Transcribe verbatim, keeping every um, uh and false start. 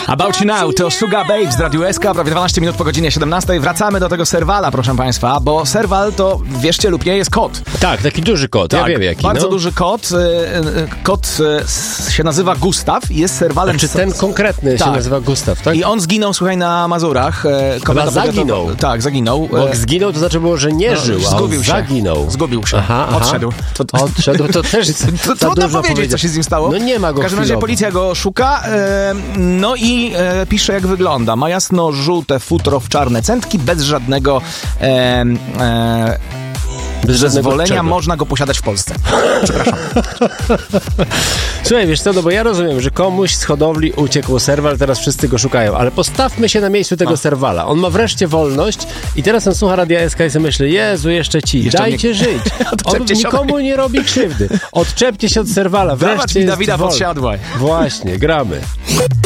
About You Now to Sugar Babes z Radiu S K, prawie dwanaście minut po godzinie siedemnastej. Wracamy do tego serwala, proszę państwa, bo serwal to, wierzcie lub nie, jest kot. Tak, taki duży kot, Tak, ja wiem jaki. bardzo no. duży kot. Kot się nazywa Gustaw i jest serwalem... Czy ten konkretny tak. się nazywa Gustaw, tak? I on zginął, słuchaj, na Mazurach. Chyba zaginął. Tak, zaginął. Bo jak zginął, to znaczy było, że nie no, żył, a zgubił on się. zaginął. Zgubił się. Aha, aha. Odszedł. To, to... Odszedł, to też to, trudno powiedzieć, co się z nim stało. No nie ma go W każdym razie chwilowo. policja go szuka, e, no i e, pisze, jak wygląda. Ma jasno-żółte futro w czarne centki, bez żadnego e, e, Bez zezwolenia, czego? można go posiadać w Polsce. Przepraszam. Słuchaj, wiesz co, no bo ja rozumiem, że komuś z hodowli uciekł serwal, teraz wszyscy go szukają, ale postawmy się na miejscu tego No. serwala. On ma wreszcie wolność i teraz on słucha Radia S K i sobie myśli, Jezu, jeszcze ci, Jeszcze dajcie nie- żyć. On Odczepcie się od- nikomu nie robi krzywdy. Odczepcie się od serwala, Dawać wreszcie mi jest Dawida wolny. podsiadłaj. Właśnie, gramy.